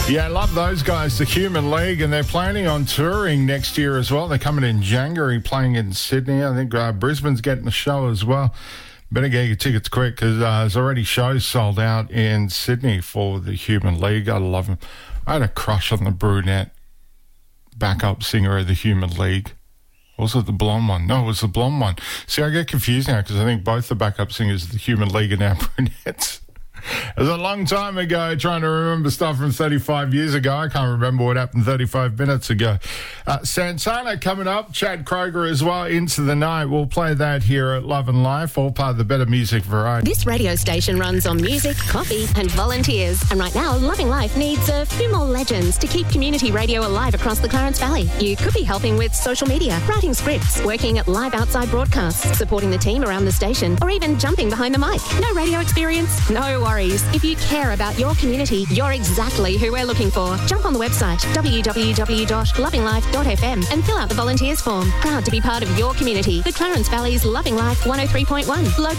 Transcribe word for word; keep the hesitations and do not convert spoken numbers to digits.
Yeah, I love those guys, the Human League, and they're planning on touring next year as well. They're coming in January, playing in Sydney. I think uh, Brisbane's getting a show as well. Better get your tickets quick because uh, there's already shows sold out in Sydney for the Human League. I love them. I had a crush on the brunette backup singer of the Human League. Or was it the blonde one? No, it was the blonde one. See, I get confused now because I think both the backup singers of the Human League are now brunettes. It was a long time ago trying to remember stuff from thirty-five years ago. I can't remember what happened thirty-five minutes ago. Uh, Santana coming up, Chad Kroger as well, Into the Night. We'll play that here at Love and Life, all part of the Better Music Variety. This radio station runs on music, coffee and volunteers. And right now, Loving Life needs a few more legends to keep community radio alive across the Clarence Valley. You could be helping with social media, writing scripts, working at live outside broadcasts, supporting the team around the station, or even jumping behind the mic. No radio experience? No worries. If you care about your community, you're exactly who we're looking for. Jump on the website w w w dot loving life dot f m and fill out the volunteers form. Proud to be part of your community. The Clarence Valley's Loving Life one oh three point one. Local